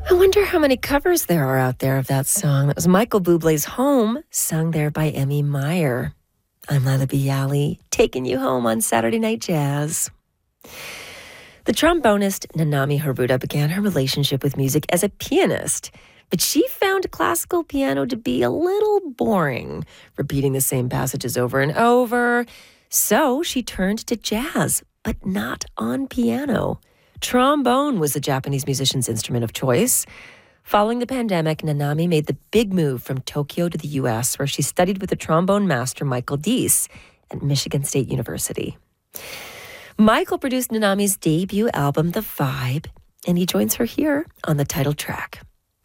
I wonder how many covers there are out there of that song. That was Michael Bublé's Home, sung there by Emmy Meyer. I'm Lila Bialy, taking you home on Saturday Night Jazz. The trombonist Nanami Haruta began her relationship with music as a pianist, but she found classical piano to be a little boring, repeating the same passages over and over. So she turned to jazz, but not on piano. Trombone was the Japanese musician's instrument of choice. Following the pandemic, Nanami made the big move from Tokyo to the U.S., where she studied with the trombone master Michael Deese at Michigan State University. Michael produced Nanami's debut album, The Vibe, and he joins her here on the title track.